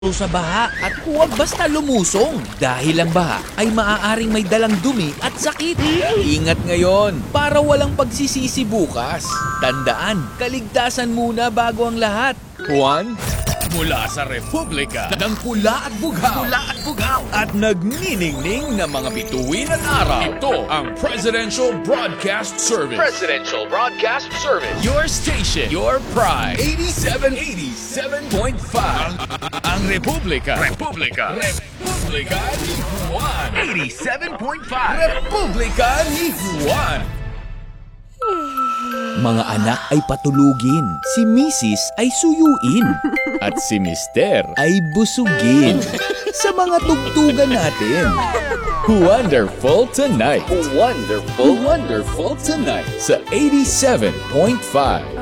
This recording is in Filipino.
sa baha at huwag basta lumusong dahil ang baha ay maaaring may dalang dumi at sakit. Ingat ngayon para walang pagsisisi bukas. Tandaan, kaligtasan muna bago ang lahat. Juan, mula sa Republika ng Pula at Bugaw. At nagniningning na mga bituin at araw. Ito ang Presidential Broadcast Service. Your station, your pride. 87.5. Ang Republika ni Juan. 87.5. Republika ni Juan. Mga anak ay patulugin, si Mrs. ay suyuin, at si Mister ay busugin. Sa mga tugtugan natin, Wonderful Tonight sa 87.5.